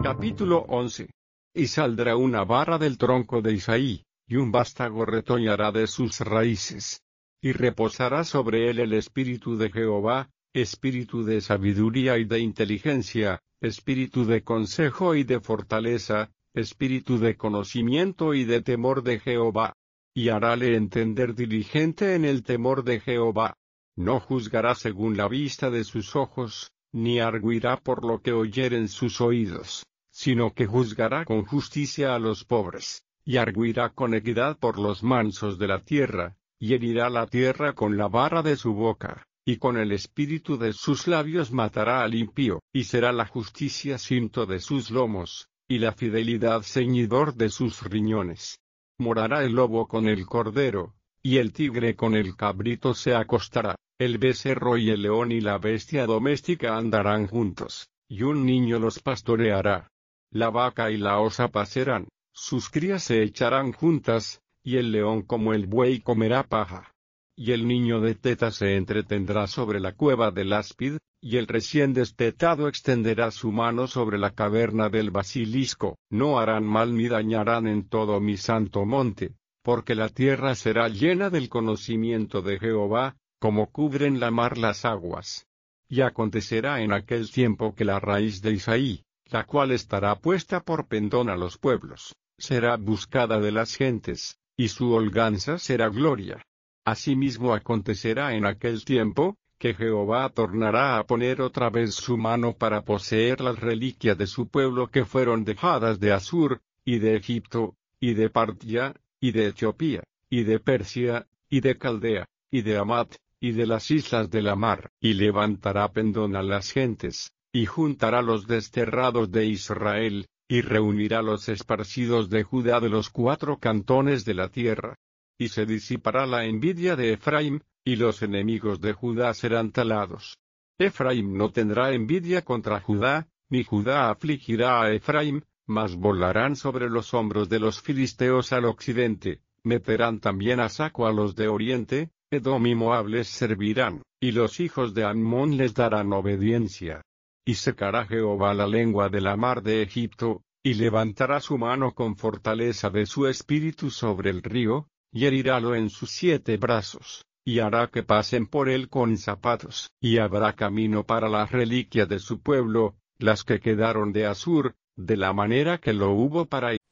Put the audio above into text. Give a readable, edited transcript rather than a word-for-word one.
Capítulo 11. Y saldrá una vara del tronco de Isaí, y un vástago retoñará de sus raíces. Y reposará sobre él el espíritu de Jehová, espíritu de sabiduría y de inteligencia, espíritu de consejo y de fortaleza, espíritu de conocimiento y de temor de Jehová. Y harále entender diligente en el temor de Jehová. No juzgará según la vista de sus ojos, ni arguirá por lo que oyeren sus oídos, sino que juzgará con justicia a los pobres, y arguirá con equidad por los mansos de la tierra, y herirá la tierra con la vara de su boca, y con el espíritu de sus labios matará al impío, y será la justicia cinto de sus lomos, y la fidelidad ceñidor de sus riñones. Morará el lobo con el cordero, y el tigre con el cabrito se acostará. El becerro y el león y la bestia doméstica andarán juntos, y un niño los pastoreará. La vaca y la osa pasarán, sus crías se echarán juntas, y el león como el buey comerá paja. Y el niño de teta se entretendrá sobre la cueva del áspid, y el recién destetado extenderá su mano sobre la caverna del basilisco. No harán mal ni dañarán en todo mi santo monte, porque la tierra será llena del conocimiento de Jehová, como cubren la mar las aguas. Y acontecerá en aquel tiempo que la raíz de Isaí, la cual estará puesta por pendón a los pueblos, será buscada de las gentes, y su holganza será gloria. Asimismo acontecerá en aquel tiempo, que Jehová tornará a poner otra vez su mano para poseer las reliquias de su pueblo que fueron dejadas de Asur, y de Egipto, y de Partia, y de Etiopía, y de Persia, y de Caldea, y de Amat, y de las islas de la mar, y levantará pendón a las gentes, y juntará los desterrados de Israel, y reunirá los esparcidos de Judá de los 4 cantones de la tierra. Y se disipará la envidia de Efraín, y los enemigos de Judá serán talados. Efraín no tendrá envidia contra Judá, ni Judá afligirá a Efraín, mas volarán sobre los hombros de los filisteos al occidente, meterán también a saco a los de oriente, Edom y Moab les servirán, y los hijos de Ammón les darán obediencia. Y secará Jehová la lengua de la mar de Egipto, y levantará su mano con fortaleza de su espíritu sobre el río, y herirálo en sus 7 brazos, y hará que pasen por él con zapatos. Y habrá camino para las reliquias de su pueblo, las que quedaron de Asur, de la manera que lo hubo para